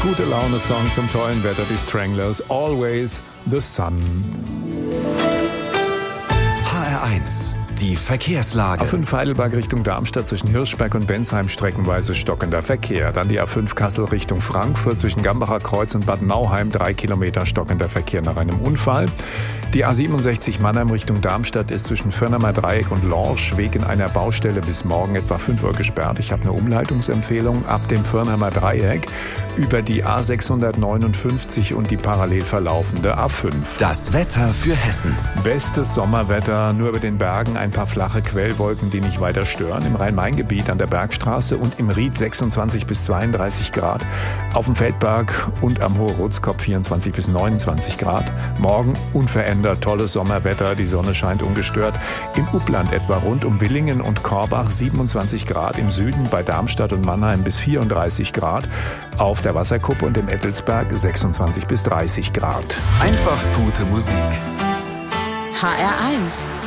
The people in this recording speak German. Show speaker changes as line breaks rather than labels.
gute Laune-Song zum tollen Wetter, die Stranglers, Always the Sun.
HR1, die Verkehrslage.
A5 Heidelberg Richtung Darmstadt zwischen Hirschberg und Bensheim streckenweise stockender Verkehr. Dann die A5 Kassel Richtung Frankfurt zwischen Gambacher Kreuz und Bad Nauheim 3 Kilometer stockender Verkehr nach einem Unfall. Die A67 Mannheim Richtung Darmstadt ist zwischen Firnamer Dreieck und Lorsch wegen einer Baustelle bis morgen etwa 5 Uhr gesperrt. Ich habe eine Umleitungsempfehlung ab dem Firnamer Dreieck über die A659 und die parallel verlaufende A5.
Das Wetter für Hessen.
Bestes Sommerwetter, nur über den Bergen ein paar flache Quellwolken, die nicht weiter stören. Im Rhein-Main-Gebiet an der Bergstraße und im Ried 26 bis 32 Grad. Auf dem Feldberg und am Hohe-Rotskopf 24 bis 29 Grad. Morgen unverändert tolles Sommerwetter, die Sonne scheint ungestört. Im Upland etwa rund um Willingen und Korbach 27 Grad. Im Süden bei Darmstadt und Mannheim bis 34 Grad. Auf der Wasserkuppe und im Ettelsberg 26 bis 30 Grad.
Einfach gute Musik.
HR1